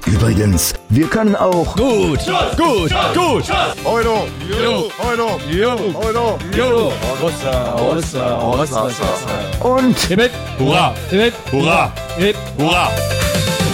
Übrigens, wir können auch... Gut. Euro. Und... Hurra. Hurra. Hurra.